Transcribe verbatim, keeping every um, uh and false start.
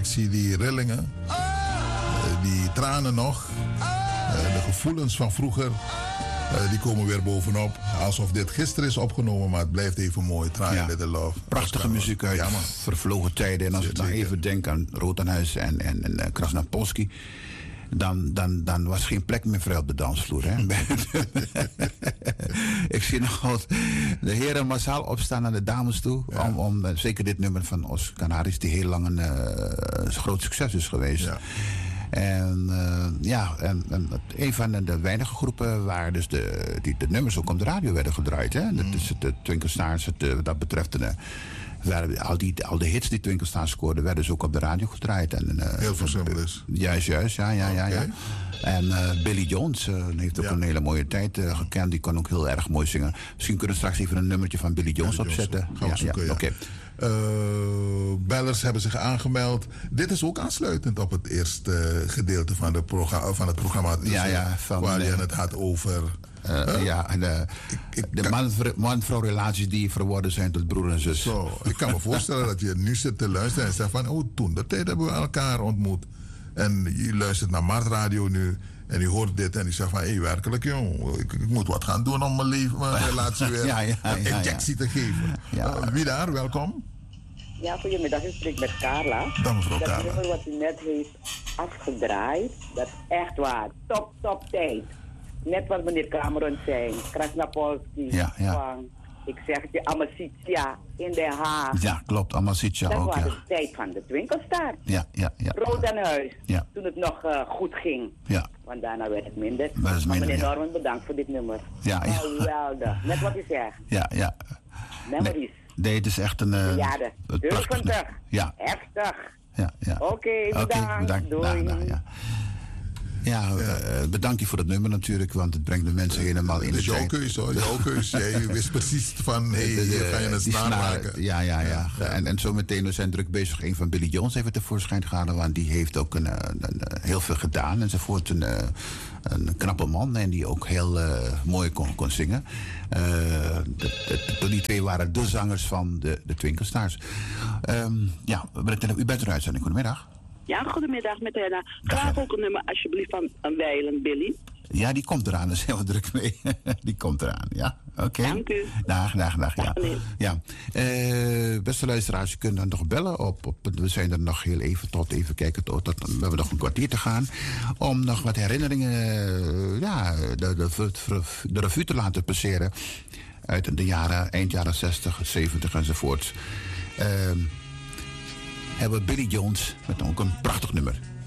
zie die rillingen, uh, die tranen nog, uh, de gevoelens van vroeger, uh, die komen weer bovenop. Alsof dit gisteren is opgenomen, maar het blijft even mooi. Try Ja. a Little Love. Prachtige muziek uit ja, vervlogen tijden. En als ik dan Zeker. even denk aan Rotenhuis en, en, en uh, Krasnapolski, dan, dan, dan was geen plek meer vrij op de dansvloer. Hè? Ik zie nog wat de heren massaal opstaan naar de dames toe. Ja. Om, om, uh, zeker dit nummer van Os Canaris, die heel lang een uh, groot succes is geweest. Ja. En uh, ja, en, en een van de, de weinige groepen waar dus de, die, de nummers ook op de radio werden gedraaid. Hè? Mm. Dat is het, de Twinkle Stars, het, wat dat betreft. De, Waar, al, die, al de hits die Twinkle Stars scoorden, werden dus ook op de radio gedraaid. En, uh, Heel veel symbolis. Juist, juist, ja, ja, ja. ja. Okay. En uh, Billy Jones uh, heeft ook ja. een hele mooie tijd uh, gekend. Die kon ook heel erg mooi zingen. Misschien kunnen we straks even een nummertje van Billy Jones Billy opzetten. Jones. Gaan we zoeken, ja, ja. ja. Okay. Uh, bellers hebben zich aangemeld. Dit is ook aansluitend op het eerste gedeelte van, de programma, van het programma. Dus, ja, ja, van, waar je uh, het had over... Uh, huh? Ja, de, ik, ik de man-vrouw relaties die verworden zijn tot broer en zus. Zo, ik kan me voorstellen dat je nu zit te luisteren en zegt van... oh, toen de tijd hebben we elkaar ontmoet. En je luistert naar Mart Radio nu en je hoort dit en je zegt van... hé, hey, werkelijk jong, ik, ik moet wat gaan doen om mijn, leven, mijn relatie weer ja, ja, een ja, injectie ja. te geven. Ja. Uh, wie daar, welkom. Ja, goedemiddag, ik spreek met Carla. Dan mevrouw Carla. Dat nummer wat u net heeft afgedraaid, dat is echt waar. Top, top tijd. Net wat meneer Cameron zei, Krasnapolski, ja, ja. van, ik zeg het je, Amasitia in Den Haag. Ja, klopt, Amasitia ook, ook, ja. Dat was de tijd van de Twinkle Stars. Ja, ja, ja. Rodenhuis, ja. toen het nog uh, goed ging. Ja. Want daarna werd het minder. Dat is minder, meneer ja. Norman, bedankt voor dit nummer. Ja, ja. Geweldig, net wat u zegt. Ja, ja. Memories. Nee, nee, het is echt een... Uh, ja, de zeventig. Ja. Heftig. Ja, ja. Oké, okay, bedankt. Okay, bedankt. Doei. Nou, nou, ja. Ja, uh, bedankt je voor het nummer natuurlijk, want het brengt de mensen helemaal in de tijd. Het is jouw keuze hoor, jouw keuze. Jij wist precies van, hé, hey, hier ga je een snaar maken. Ja, ja, ja. ja. En, en zo meteen, we zijn druk bezig een van Billy Jones even tevoorschijn te halen, want die heeft ook een, een, een, heel veel gedaan enzovoort. Een, een knappe man en die ook heel uh, mooi kon, kon zingen. Uh, de, de, die twee waren de zangers van de, de Twinkle Stars. Um, ja, u bent eruit, zijn. Goedemiddag. Ja, goedemiddag met Henna. Graag ook een nummer alsjeblieft van een wijlen Billy. Ja, die komt eraan, daar zijn we druk mee. Die komt eraan, ja. Oké. Okay. Dank u. Dag, dag, dag, ja. ja. Uh, beste luisteraars, je kunt dan nog bellen. Op, op, we zijn er nog heel even tot, even kijken, tot, tot, we hebben nog een kwartier te gaan. Om nog wat herinneringen, uh, ja, de, de, de, de revue te laten passeren. Uit de jaren, eind jaren zestig, zeventig enzovoort. Uh, hebben we Billy Jones met ook een prachtig nummer.